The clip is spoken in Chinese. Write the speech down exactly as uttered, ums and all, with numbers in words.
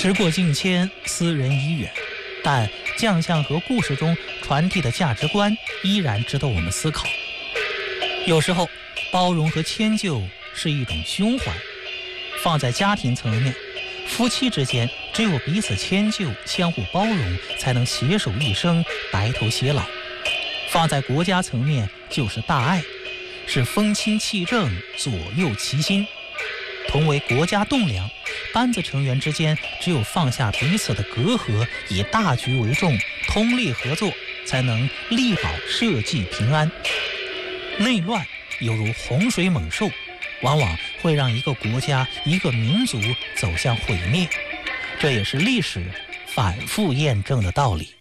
时过境迁，斯人已远，但将相和故事中传递的价值观依然值得我们思考。有时候，包容和迁就是一种胸怀。放在家庭层面，夫妻之间只有彼此迁就、相互包容，才能携手一生，白头偕老。放在国家层面，就是大爱，是风清气正，左右齐心。同为国家栋梁，班子成员之间只有放下彼此的隔阂，以大局为重，通力合作，才能力保社稷平安。内乱犹如洪水猛兽，往往会让一个国家、一个民族走向毁灭，这也是历史反复验证的道理。